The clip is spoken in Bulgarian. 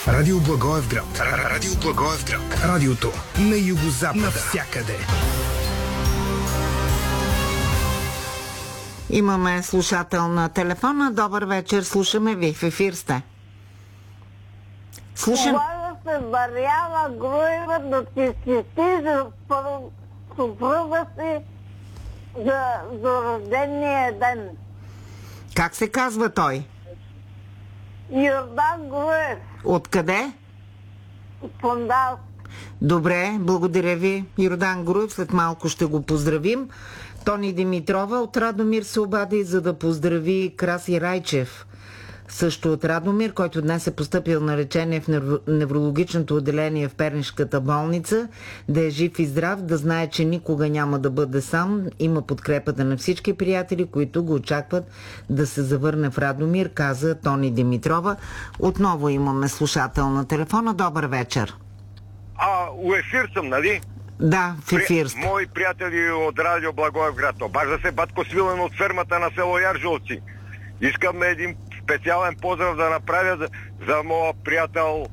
Радио Благоевград. Радио Благоевград. Радиото на югозапада. Навсякъде. Имаме слушател на телефона. Добър вечер, слушаме ви. В ефир сте. Това да се Марияна Груева да ти чести за съпруга си за рождения ден. Как се казва той? Йордан Груев. Откъде? Фондал. Добре, благодаря ви. Йордан Груев, след малко ще го поздравим. Тони Димитрова от Радомир се обади, за да поздрави Краси Райчев, също от Радомир, който днес е постъпил на лечение в неврологичното отделение в Пернишката болница. Да е жив и здрав, да знае, че никога няма да бъде сам. Има подкрепата на всички приятели, които го очакват да се завърне в Радомир, каза Тони Димитрова. Отново имаме слушател на телефона. Добър вечер. У ефир съм, нали? Да, в ефир сте. Мои приятели от Радио Благоевград. Обажда се Батко Свилен от фермата на село Яржолци. Искам един специален поздрав да направя за моя приятел